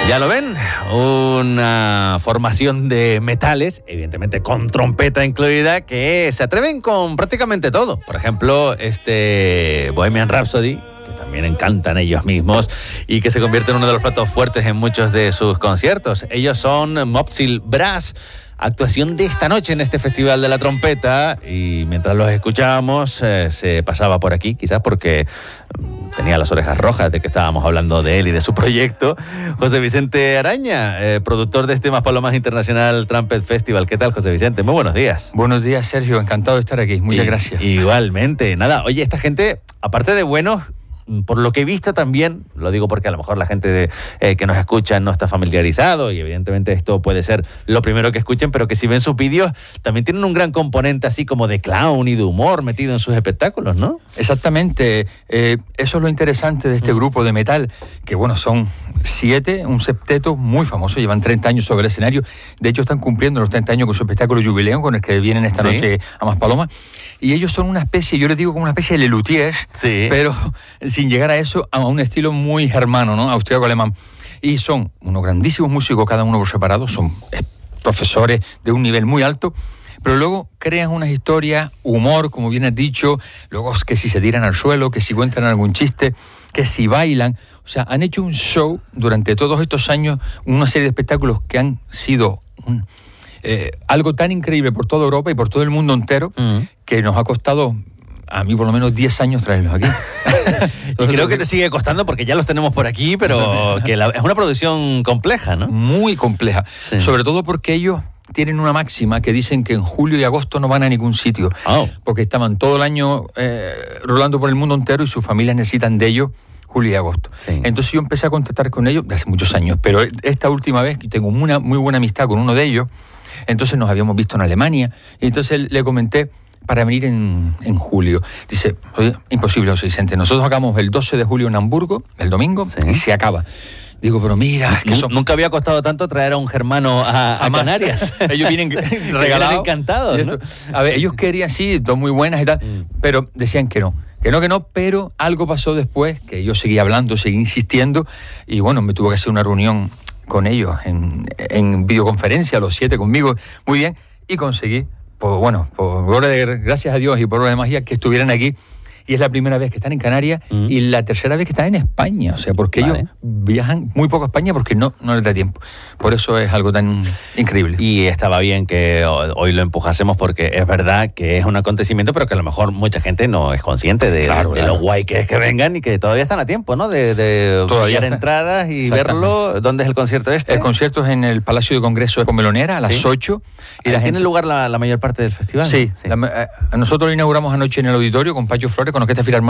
Ya lo ven, una formación de metales, evidentemente con trompeta incluida, que se atreven con prácticamente todo. Por ejemplo, Bohemian Rhapsody, que también encantan ellos mismos y que se convierte en uno de los platos fuertes en muchos de sus conciertos. Ellos son Mopsil Brass. Actuación de esta noche en este Festival de la Trompeta, y mientras los escuchábamos se pasaba por aquí, quizás porque tenía las orejas rojas de que estábamos hablando de él y de su proyecto, José Vicente Araña, productor de este Maspalomas International Trumpet Festival. ¿Qué tal, José Vicente? Muy buenos días. Buenos días, Sergio, encantado de estar aquí, muchas gracias. Igualmente, nada, oye, esta gente, aparte de buenos, por lo que he visto también, lo digo porque a lo mejor la gente que nos escucha no está familiarizado, y evidentemente esto puede ser lo primero que escuchen, pero que si ven sus vídeos también tienen un gran componente así como de clown y de humor metido en sus espectáculos, ¿no? Exactamente, eso es lo interesante de este grupo de metal, que bueno, son 7, un septeto muy famoso, llevan 30 años sobre el escenario, de hecho están cumpliendo los 30 años con su espectáculo Jubileo, con el que vienen esta noche a Maspalomas, y ellos son una especie, yo les digo como una especie de Lelutiers, pero sin llegar a eso, a un estilo muy germano, ¿no? Austríaco-alemán. Y son unos grandísimos músicos, cada uno por separado, son profesores de un nivel muy alto, pero luego crean unas historias, humor, como bien has dicho, luego que si se tiran al suelo, que si cuentan algún chiste, que si bailan. O sea, han hecho un show durante todos estos años, una serie de espectáculos que han sido algo tan increíble por toda Europa y por todo el mundo entero, que nos ha costado, a mí por lo menos 10 años traerlos aquí. Y creo que te sigue costando porque ya los tenemos por aquí, pero que es una producción compleja, ¿no? Muy compleja, sobre todo porque ellos tienen una máxima que dicen que en julio y agosto no van a ningún sitio, porque estaban todo el año rolando por el mundo entero y sus familias necesitan de ellos julio y agosto. Entonces yo empecé a contactar con ellos hace muchos años, pero esta última vez tengo una muy buena amistad con uno de ellos, entonces nos habíamos visto en Alemania, y entonces le comenté para venir en julio. Dice, oye, imposible, José Vicente, nosotros acabamos el 12 de julio en Hamburgo, el domingo, y se acaba. Digo, pero mira, es que nunca había costado tanto traer a un germano a Canarias. Ellos vienen regalados. Encantados, ¿no? A ver, ellos querían, sí, dos muy buenas y tal, pero decían que no, pero algo pasó después, que yo seguí hablando, seguí insistiendo, y bueno, me tuve que hacer una reunión con ellos en videoconferencia, los 7 conmigo, muy bien, y conseguí, gracias a Dios y por obra de magia, que estuvieran aquí. Y es la primera vez que están en Canarias y la tercera vez que están en España. O sea, porque ellos viajan muy poco a España porque no les da tiempo. Por eso es algo tan increíble. Y estaba bien que hoy lo empujásemos porque es verdad que es un acontecimiento, pero que a lo mejor mucha gente no es consciente de lo guay que es que vengan y que todavía están a tiempo, ¿no? De pillar entradas y verlo. ¿Dónde es el concierto este? El concierto es en el Palacio de Congreso de Comelonera a las 8. ¿Y tiene lugar la mayor parte del festival? Sí. Nosotros lo inauguramos anoche en el auditorio con Pacho Flores, con Orquesta Filarmónica